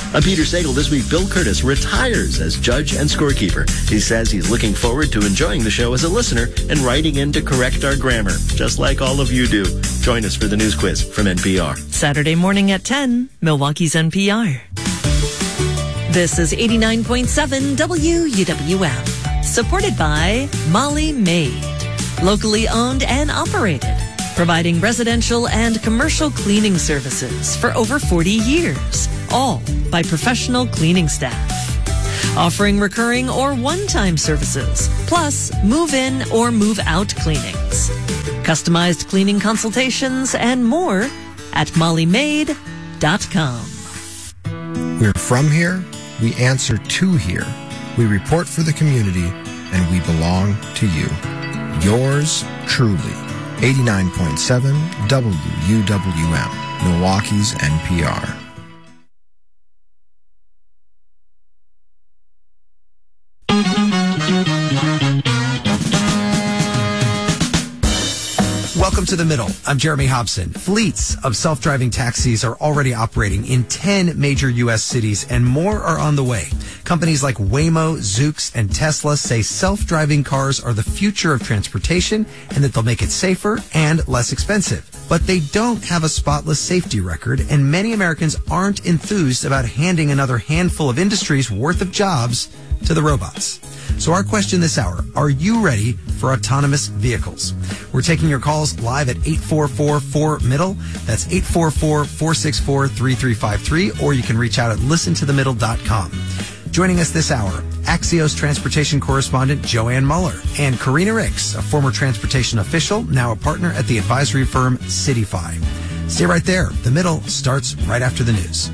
I'm Peter Sagal. This week, Bill Curtis retires as judge and scorekeeper. He says he's looking forward to enjoying the show as a listener and writing in to correct our grammar, just like all of you do. Join us for the news quiz from NPR. Saturday morning at 10, Milwaukee's NPR. This is 89.7 WUWM, supported by Molly Maid, locally owned and operated, providing residential and commercial cleaning services for over 40 years, all by professional cleaning staff. Offering recurring or one-time services, plus move-in or move-out cleanings. Customized cleaning consultations and more at mollymaid.com. We're from here, we answer to here, we report for the community, and we belong to you. Yours truly. 89.7 WUWM, Milwaukee's NPR. Welcome to The Middle. I'm Jeremy Hobson. Fleets of self-driving taxis are already operating in 10 major U.S. cities, and more are on the way. Companies like Waymo, Zoox, and Tesla say self-driving cars are the future of transportation and that they'll make it safer and less expensive. But they don't have a spotless safety record, and many Americans aren't enthused about handing another handful of industries worth of jobs to the robots. So our question this hour, are you ready for autonomous vehicles? We're taking your calls live at 844-4MIDDLE. That's 844-464-3353, or you can reach out at listentothemiddle.com. Joining us this hour, Axios transportation correspondent Joanne Muller and Karina Ricks, a former transportation official, now a partner at the advisory firm Citify. Stay right there. The Middle starts right after the news.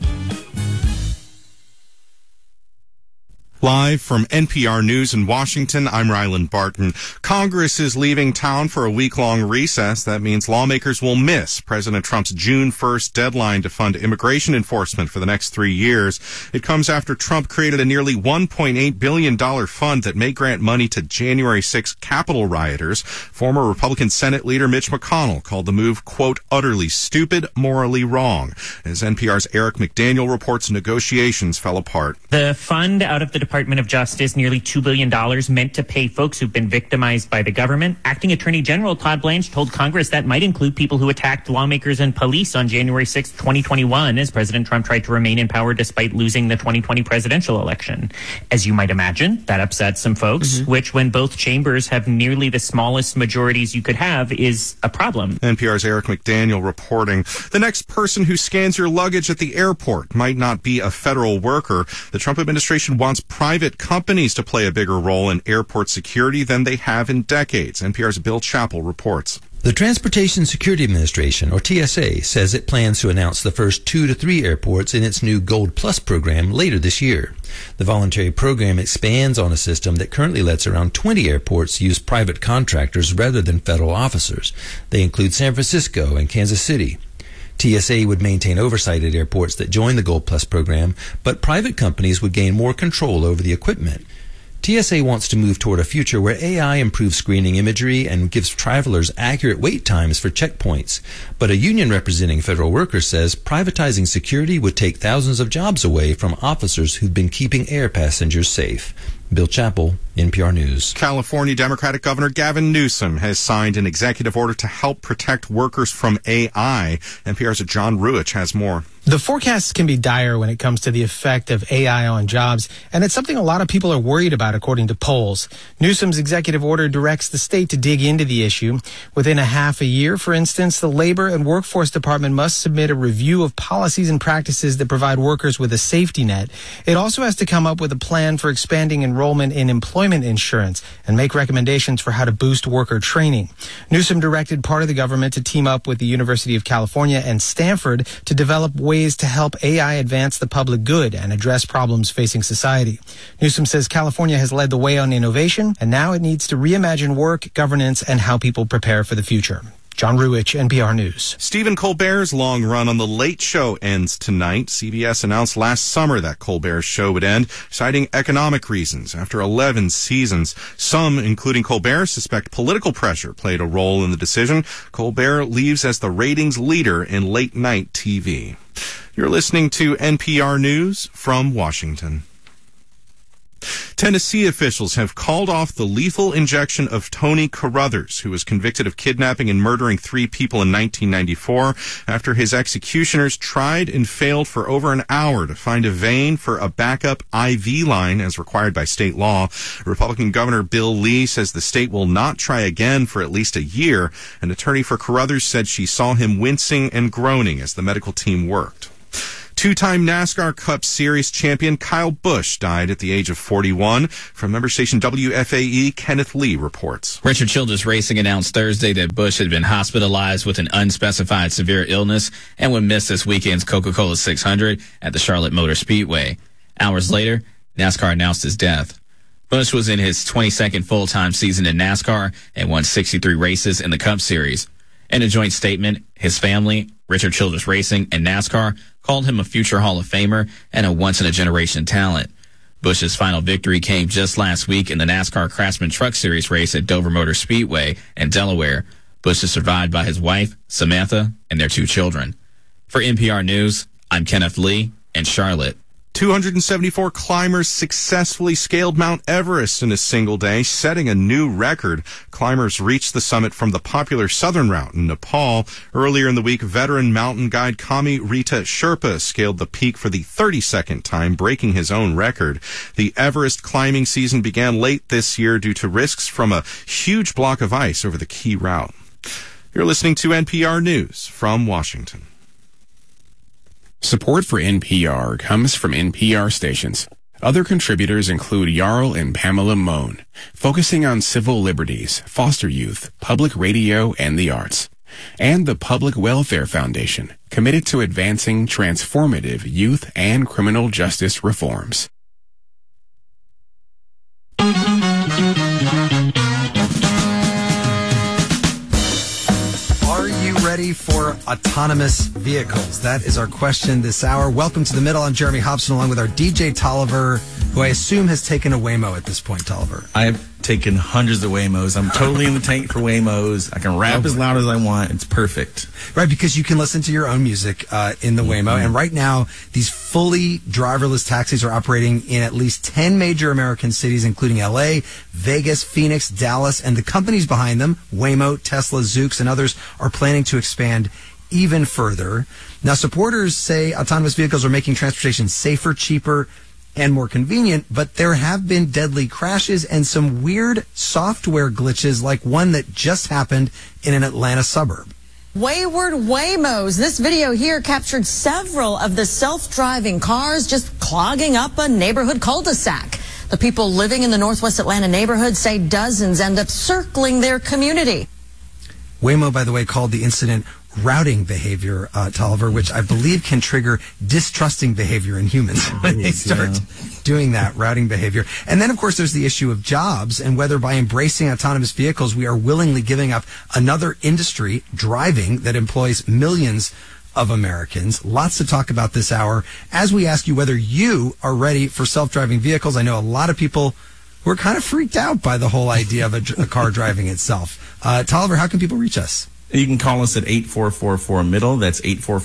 Live from NPR News in Washington, I'm Ryland Barton. Congress is leaving town for a week-long recess. That means lawmakers will miss President Trump's June 1st deadline to fund immigration enforcement for the next 3 years. It comes after Trump created a nearly $1.8 billion fund that may grant money to January 6 Capitol rioters. Former Republican Senate leader Mitch McConnell called the move, quote, utterly stupid, morally wrong. As NPR's Eric McDaniel reports, negotiations fell apart. The fund out of the Department of Justice, nearly $2 billion meant to pay folks who've been victimized by the government. Acting Attorney General Todd Blanche told Congress that might include people who attacked lawmakers and police on January 6, 2021, as President Trump tried to remain in power despite losing the 2020 presidential election. As you might imagine, that upset some folks, which when both chambers have nearly the smallest majorities you could have is a problem. NPR's Eric McDaniel reporting. The next person who scans your luggage at the airport might not be a federal worker. The Trump administration wants private companies to play a bigger role in airport security than they have in decades. NPR's Bill Chappell reports. The Transportation Security Administration, or TSA, says it plans to announce the first 2 to 3 airports in its new Gold Plus program later this year. The voluntary program expands on a system that currently lets around 20 airports use private contractors rather than federal officers. They include San Francisco and Kansas City. TSA would maintain oversight at airports that join the Gold Plus program, but private companies would gain more control over the equipment. TSA wants to move toward a future where AI improves screening imagery and gives travelers accurate wait times for checkpoints. But a union representing federal workers says privatizing security would take thousands of jobs away from officers who've been keeping air passengers safe. Bill Chappell, NPR News. California Democratic Governor Gavin Newsom has signed an executive order to help protect workers from AI. NPR's John Ruich has more. The forecasts can be dire when it comes to the effect of AI on jobs, and it's something a lot of people are worried about, according to polls. Newsom's executive order directs the state to dig into the issue. Within a half a year, for instance, the Labor and Workforce Department must submit a review of policies and practices that provide workers with a safety net. It also has to come up with a plan for expanding enrollment in employment insurance and make recommendations for how to boost worker training. Newsom directed part of the government to team up with the University of California and Stanford to develop ways to help AI advance the public good and address problems facing society. Newsom says California has led the way on innovation, and now it needs to reimagine work, governance, and how people prepare for the future. John Ruich, NPR News. Stephen Colbert's long run on The Late Show ends tonight. CBS announced last summer that Colbert's show would end, citing economic reasons. After 11 seasons, some, including Colbert, suspect political pressure played a role in the decision. Colbert leaves as the ratings leader in late-night TV. You're listening to NPR News from Washington. Tennessee officials have called off the lethal injection of Tony Carruthers, who was convicted of kidnapping and murdering 3 people in 1994 after his executioners tried and failed for over an hour to find a vein for a backup IV line as required by state law. Republican Governor Bill Lee says the state will not try again for at least a year. An attorney for Carruthers said she saw him wincing and groaning as the medical team worked. 2-time NASCAR Cup Series champion Kyle Busch died at the age of 41. From member station WFAE, Kenneth Lee reports. Richard Childress Racing announced Thursday that Busch had been hospitalized with an unspecified severe illness and would miss this weekend's Coca-Cola 600 at the Charlotte Motor Speedway. Hours later, NASCAR announced his death. Busch was in his 22nd full-time season in NASCAR and won 63 races in the Cup Series. In a joint statement, his family, Richard Childress Racing, and NASCAR called him a future Hall of Famer and a once-in-a-generation talent. Busch's final victory came just last week in the NASCAR Craftsman Truck Series race at Dover Motor Speedway in Delaware. Busch is survived by his wife, Samantha, and their 2 children. For NPR News, I'm Kenneth Lee in Charlotte. 274 climbers successfully scaled Mount Everest in a single day, setting a new record. Climbers reached the summit from the popular southern route in Nepal. Earlier in the week, veteran mountain guide Kami Rita Sherpa scaled the peak for the 32nd time, breaking his own record. The Everest climbing season began late this year due to risks from a huge block of ice over the key route. You're listening to NPR News from Washington. Support for NPR comes from NPR stations. Other contributors include Jarl and Pamela Mohn, focusing on civil liberties, foster youth, public radio, and the arts. And the Public Welfare Foundation, committed to advancing transformative youth and criminal justice reforms. Are you ready for autonomous vehicles? That is our question this hour. Welcome to The Middle. I'm Jeremy Hobson, along with our DJ Tolliver, who I assume has taken a Waymo at this point, Tolliver. I have taken hundreds of Waymos. I'm totally in the tank for Waymos. I can rap as loud as I want. It's perfect. Right, because you can listen to your own music in the Waymo. And right now, these fully driverless taxis are operating in at least 10 major American cities, including L.A., Vegas, Phoenix, Dallas, and the companies behind them, Waymo, Tesla, Zoox, and others, are planning to expand even further. Now, supporters say autonomous vehicles are making transportation safer, cheaper, and more convenient, but there have been deadly crashes and some weird software glitches, like one that just happened in an Atlanta suburb. Wayward Waymos. This video here captured several of the self-driving cars just clogging up a neighborhood cul-de-sac. The people living in the Northwest Atlanta neighborhood say dozens end up circling their community. Waymo, by the way, called the incident routing behavior, Tolliver, which I believe can trigger distrusting behavior in humans when they start doing that routing behavior. And then, of course, there's the issue of jobs and whether by embracing autonomous vehicles, we are willingly giving up another industry, driving, that employs millions of Americans. Lots to talk about this hour as we ask you whether you are ready for self-driving vehicles. I know a lot of people who are kind of freaked out by the whole idea of a car driving itself. Tolliver, how can people reach us? You can call us at 8444-MIDDLE. That's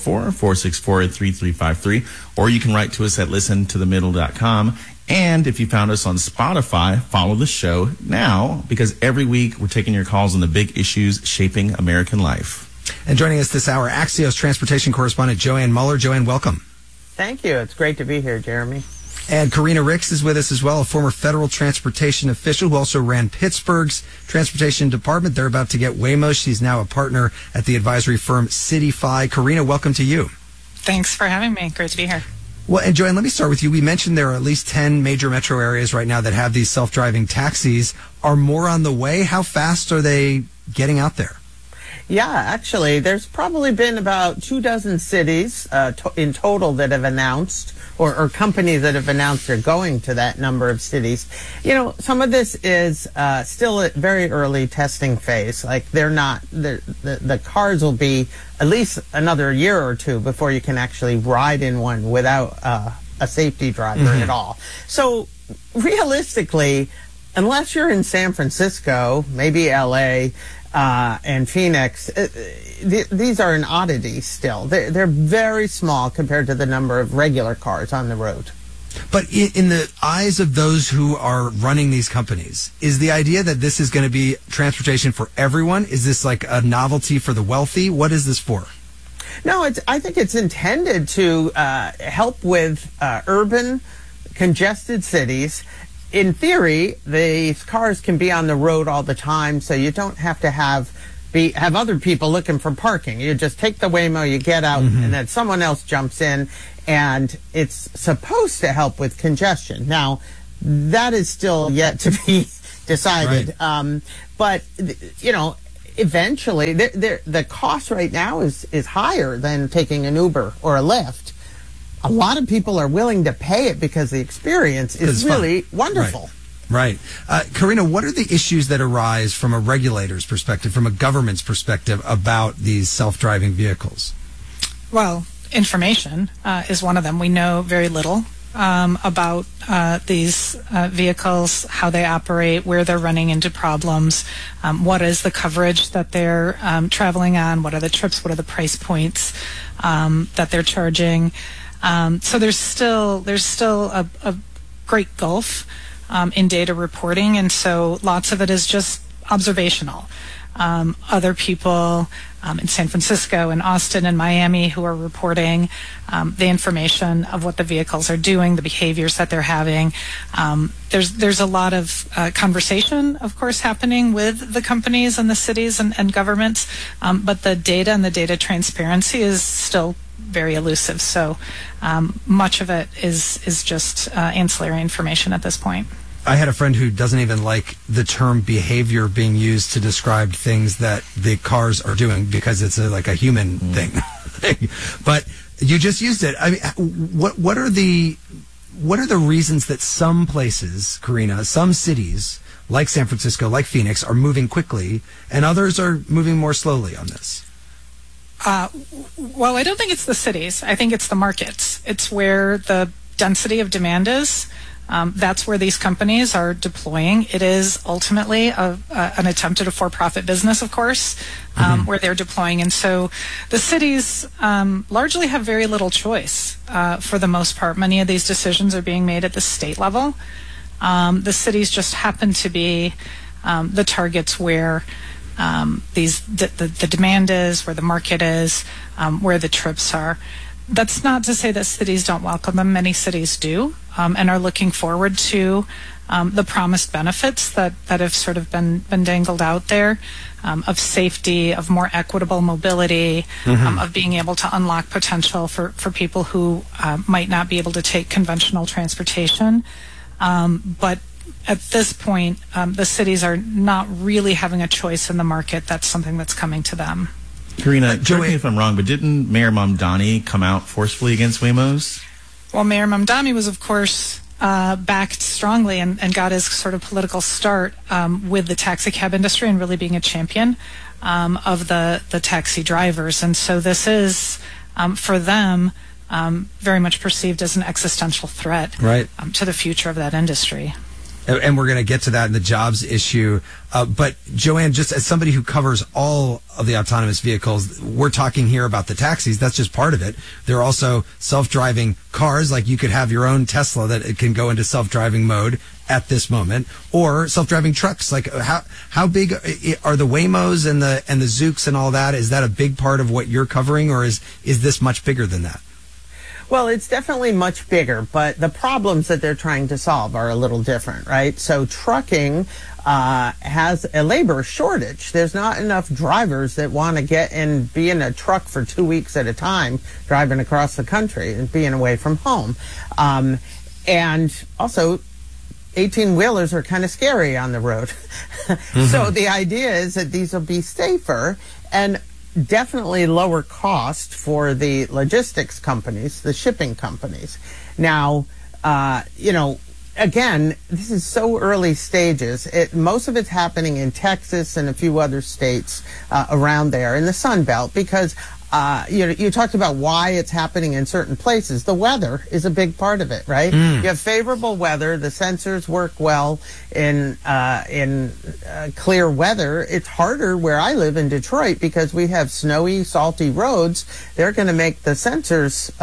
844-464-3353. Or you can write to us at listentothemiddle.com. And if you found us on Spotify, follow the show now, because every week we're taking your calls on the big issues shaping American life. And joining us this hour, Axios transportation correspondent Joanne Muller. Joanne, welcome. Thank you. It's great to be here, Jeremy. And Karina Ricks is with us as well, a former federal transportation official who also ran Pittsburgh's transportation department. They're about to get Waymo. She's now a partner at the advisory firm CityFi. Karina, welcome to you. Thanks for having me. Great to be here. Well, and Joanne, let me start with you. We mentioned there are at least 10 major metro areas right now that have these self-driving taxis. Are more on the way? How fast are they getting out there? Yeah, actually, there's probably been about 24 cities in total that have announced, or companies that have announced they're going to that number of cities. You know, some of this is still at very early testing phase. Like, they're not, the cars will be at least another year or two before you can actually ride in one without a safety driver at all. So, realistically, unless you're in San Francisco, maybe LA, and Phoenix, these are an oddity still. They're very small compared to the number of regular cars on the road. But in the eyes of those who are running these companies, is the idea that this is going to be transportation for everyone? Is this like a novelty for the wealthy? What is this for? No, I think it's intended to help with urban, congested cities. In theory, these cars can be on the road all the time, so you don't have to have other people looking for parking. You just take the Waymo, you get out, and then someone else jumps in, and it's supposed to help with congestion. Now, that is still yet to be decided. Right. But, you know, eventually, the cost right now is higher than taking an Uber or a Lyft. A lot of people are willing to pay it because the experience is really wonderful. Right. Karina, what are the issues that arise from a regulator's perspective, from a government's perspective, about these self-driving vehicles? Well, information is one of them. We know very little about these vehicles, how they operate, where they're running into problems, what is the coverage that they're traveling on, what are the trips, what are the price points that they're charging. So there's still a great gulf in data reporting, and so lots of it is just observational. Other people in San Francisco and Austin and Miami who are reporting the information of what the vehicles are doing, the behaviors that they're having. There's a lot of conversation, of course, happening with the companies and the cities and governments, but the data and the data transparency is still very elusive. So much of it is just ancillary information at this point. I had a friend who doesn't even like the term behavior being used to describe things that the cars are doing because it's like a human thing. But you just used it. I mean, what are the reasons that some places, Karina, some cities like San Francisco, like Phoenix, are moving quickly and others are moving more slowly on this? Well, I don't think it's the cities. I think it's the markets. It's where the density of demand is. That's where these companies are deploying. It is ultimately an attempt at a for-profit business, of course, where they're deploying. And so the cities largely have very little choice for the most part. Many of these decisions are being made at the state level. The cities just happen to be the targets where the demand is, where the market is, where the trips are. That's not to say that cities don't welcome them. Many cities do, and are looking forward to the promised benefits that have sort of been dangled out there, of safety, of more equitable mobility, of being able to unlock potential for people who might not be able to take conventional transportation. But at this point, the cities are not really having a choice in the market. That's something that's coming to them. Karina, correct me if I'm wrong, but didn't Mayor Mamdani come out forcefully against Waymos? Well, Mayor Mamdani was, of course, backed strongly and got his sort of political start with the taxi cab industry and really being a champion of the taxi drivers. And so this is, for them, very much perceived as an existential threat to the future of that industry. And we're going to get to that in the jobs issue. But Joanne, just as somebody who covers all of the autonomous vehicles, we're talking here about the taxis. That's just part of it. There are also self-driving cars, like you could have your own Tesla that it can go into self-driving mode at this moment, or self-driving trucks. Like how big are the Waymos and the Zooks and all that? Is that a big part of what you're covering, or is this much bigger than that? Well, it's definitely much bigger, but the problems that they're trying to solve are a little different, right? So trucking has a labor shortage. There's not enough drivers that want to get and be in a truck for 2 weeks at a time, driving across the country and being away from home. And also, 18-wheelers are kind of scary on the road. So the idea is that these will be safer and definitely lower cost for the logistics companies, the shipping companies. Now, again, this is so early stages. Most of it's happening in Texas and a few other states around there in the Sun Belt, because You talked about why it's happening in certain places. The weather is a big part of it, right? You have favorable weather. The sensors work well in clear weather. It's harder where I live in Detroit because we have snowy, salty roads. They're going to make the sensors,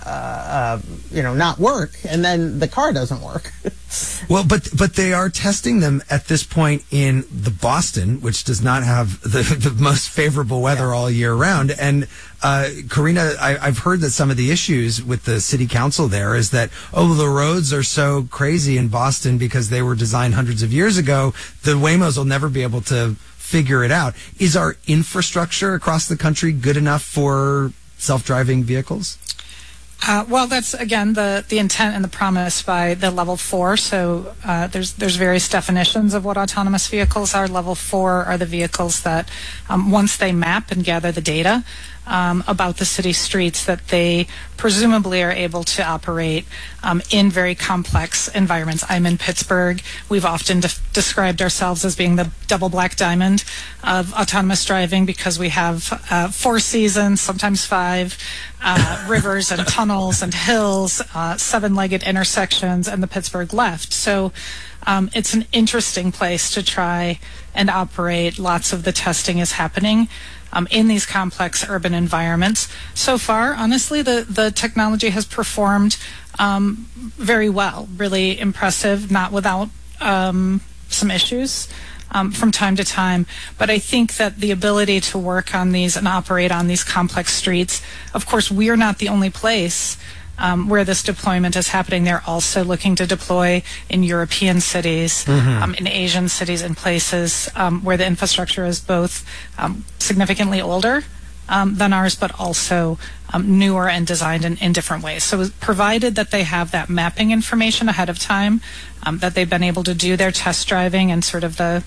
not work, and then the car doesn't work. Well, but they are testing them at this point in the Boston, which does not have the most favorable weather all year round. And Karina, I've heard that some of the issues with the city council there is that, the roads are so crazy in Boston because they were designed hundreds of years ago. The Waymos will never be able to figure it out. Is our infrastructure across the country good enough for self-driving vehicles? Well, that's again the intent and the promise by the level 4. So there's various definitions of what autonomous vehicles are. Level 4 are the vehicles that once they map and gather the data about the city streets, that they presumably are able to operate in very complex environments. I'm in Pittsburgh. We've often described ourselves as being the double black diamond of autonomous driving because we have 4 seasons, sometimes 5, rivers and tunnels and hills, 7-legged intersections, and the Pittsburgh left. So it's an interesting place to try and operate. Lots of the testing is happening in these complex urban environments. So far, honestly, the technology has performed very well, really impressive, not without some issues from time to time. But I think that the ability to work on these and operate on these complex streets, of course, we are not the only place where this deployment is happening. They're also looking to deploy in European cities, in Asian cities, in places where the infrastructure is both significantly older than ours, but also newer and designed in different ways. So provided that they have that mapping information ahead of time, that they've been able to do their test driving and sort of the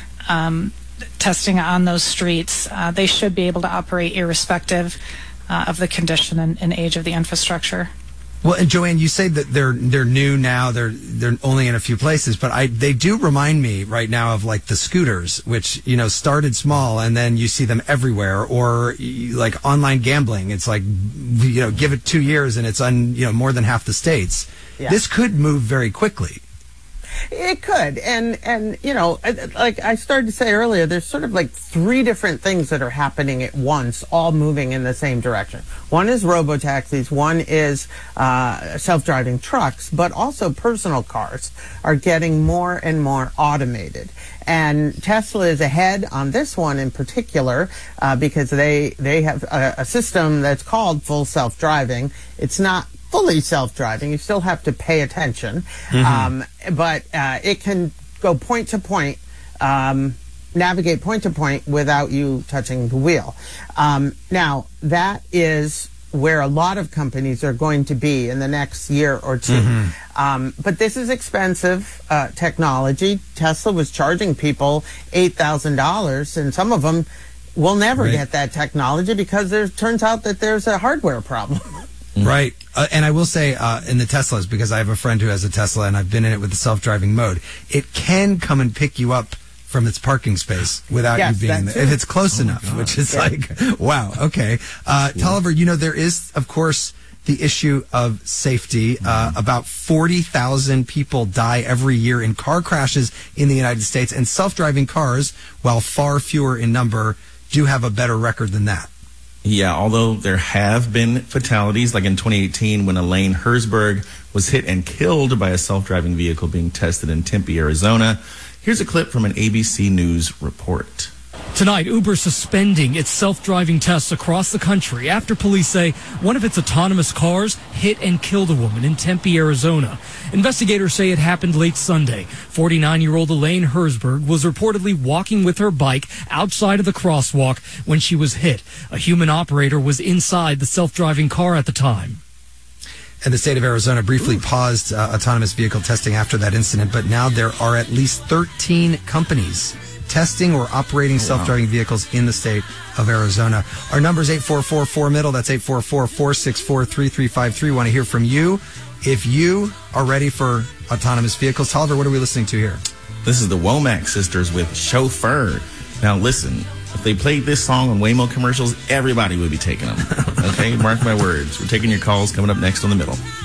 testing on those streets, they should be able to operate irrespective of the condition and age of the infrastructure. Well, and Joanne, you say that they're new now. They're only in a few places, but they do remind me right now of like the scooters, which started small and then you see them everywhere. Or like online gambling, it's like give it 2 years and it's more than half the states. Yeah. This could move very quickly. It could, and like I started to say earlier, there's sort of like 3 different things that are happening at once, all moving in the same direction. One is robotaxis, one is self-driving trucks, but also personal cars are getting more and more automated. And Tesla is ahead on this one in particular because they have a system that's called full self-driving. It's not fully self-driving. You still have to pay attention. But it can go point to point, navigate point to point without you touching the wheel. Now, that is where a lot of companies are going to be in the next year or 2. But this is expensive technology. Tesla was charging people $8,000, and some of them will never get that technology because it turns out that there's a hardware problem. Right. And I will say in the Teslas, because I have a friend who has a Tesla and I've been in it with the self-driving mode, it can come and pick you up from its parking space without you being there. If it's close enough, which is like, wow, okay. Tolliver, there is, of course, the issue of safety. About 40,000 people die every year in car crashes in the United States, and self-driving cars, while far fewer in number, do have a better record than that. Yeah, although there have been fatalities, like in 2018 when Elaine Herzberg was hit and killed by a self-driving vehicle being tested in Tempe, Arizona. Here's a clip from an ABC News report. Tonight, Uber suspending its self-driving tests across the country after police say one of its autonomous cars hit and killed a woman in Tempe, Arizona. Investigators say it happened late Sunday. 49-year-old Elaine Herzberg was reportedly walking with her bike outside of the crosswalk when she was hit. A human operator was inside the self-driving car at the time. And the state of Arizona briefly paused autonomous vehicle testing after that incident, but now there are at least 13 companies testing or operating self-driving vehicles in the state of Arizona. Our number is 844-4MIDDLE. That's 844-464-3353. Want to hear from you. If you are ready for autonomous vehicles, Tolliver, what are we listening to here? This is the Womack sisters with Chauffeur. Now listen, If they played this song on Waymo commercials, everybody would be taking them. Okay, mark my words. We're taking your calls coming up next on The Middle.